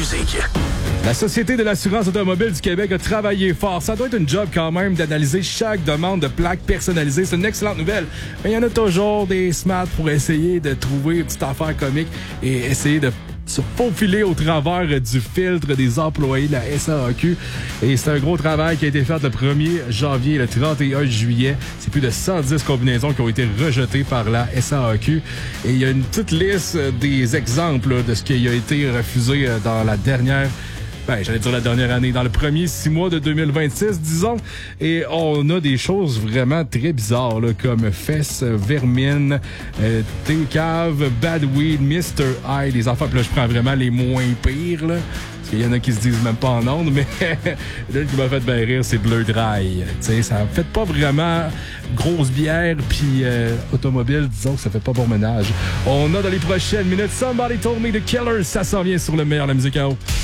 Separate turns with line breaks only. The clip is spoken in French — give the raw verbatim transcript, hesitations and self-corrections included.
musique.
La Société de l'assurance automobile du Québec a travaillé fort. Ça doit être une job quand même d'analyser chaque demande de plaque personnalisée. C'est une excellente nouvelle. Mais il y en a toujours des smarts pour essayer de trouver une petite affaire comique et essayer de se faufiler au travers du filtre des employés de la S A A Q. Et c'est un gros travail qui a été fait le premier janvier et le trente et un juillet. C'est plus de cent dix combinaisons qui ont été rejetées par la S A A Q. Et il y a une petite liste des exemples de ce qui a été refusé dans la dernière Ben, j'allais dire la dernière année, dans le premier six mois de deux mille vingt-six, disons. Et on a des choses vraiment très bizarres, là, comme Fesses, Vermine, euh, T-Cave, Bad Weed, mister I, des enfants. Puis là, je prends vraiment les moins pires, là. Parce qu'il y en a qui se disent même pas en ondes, mais l'une qui m'a fait bien rire, c'est Bleu Dry. Tu sais, ça fait pas vraiment grosse bière, puis euh, automobile, disons que ça fait pas bon ménage. On a dans les prochaines minutes Somebody Told Me The Killers, ça s'en vient sur le meilleur de la musique à eau.